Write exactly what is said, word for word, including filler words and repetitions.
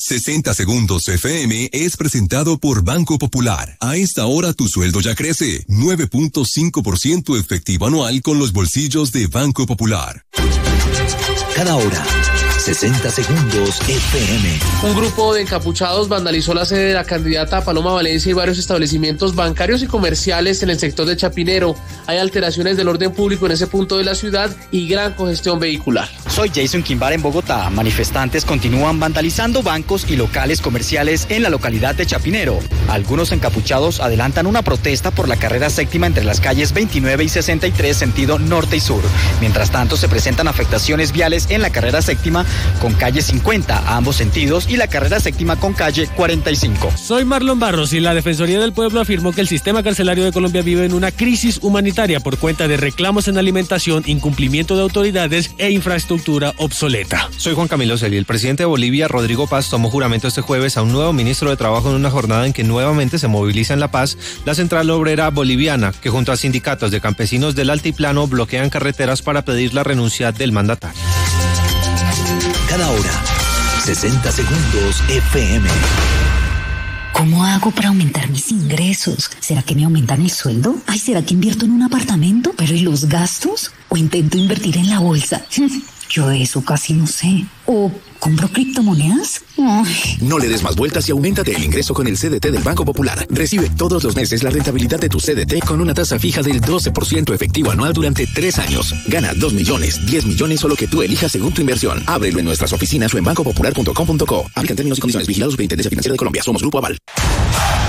sesenta Segundos F M es presentado por Banco Popular. A esta hora tu sueldo ya crece. nueve punto cinco por ciento efectivo anual con los bolsillos de Banco Popular. Cada hora, sesenta Segundos F M. Un grupo de encapuchados vandalizó la sede de la candidata Paloma Valencia y varios establecimientos bancarios y comerciales en el sector de Chapinero. Hay alteraciones del orden público en ese punto de la ciudad y gran congestión vehicular. Soy Jason Quimbar en Bogotá. Manifestantes continúan vandalizando bancos y locales comerciales en la localidad de Chapinero. Algunos encapuchados adelantan una protesta por la carrera séptima entre las calles veintinueve y sesenta y tres sentido norte y sur. Mientras tanto, se presentan afectaciones viales en la carrera séptima con calle cincuenta a ambos sentidos y la carrera séptima con calle cuarenta y cinco. Soy Marlon Barros y la Defensoría del Pueblo afirmó que el sistema carcelario de Colombia vive en una crisis humanitaria por cuenta de reclamos en alimentación, incumplimiento de autoridades e infraestructura obsoleta. Soy Juan Camilo Celi. El presidente de Bolivia, Rodrigo Paz, tomó juramento este jueves a un nuevo ministro de Trabajo en una jornada en que nuevamente se moviliza en La Paz la Central Obrera Boliviana, que junto a sindicatos de campesinos del Altiplano bloquean carreteras para pedir la renuncia del mandatario. Cada hora, sesenta Segundos F M. ¿Cómo hago para aumentar mis ingresos? ¿Será que me aumentan el sueldo? Ay, ¿será que invierto en un apartamento? ¿Pero y los gastos? ¿O intento invertir en la bolsa? Yo de eso casi no sé. ¿O compro criptomonedas? Ay. No le des más vueltas y auméntate el ingreso con el C D T del Banco Popular. Recibe todos los meses la rentabilidad de tu C D T con una tasa fija del doce por ciento efectivo anual durante tres años. Gana dos millones, diez millones o lo que tú elijas según tu inversión. Ábrelo en nuestras oficinas o en banco popular punto com punto co. Aplican términos y condiciones. Vigilados por Superintendencia Financiera de Colombia. Somos Grupo Aval.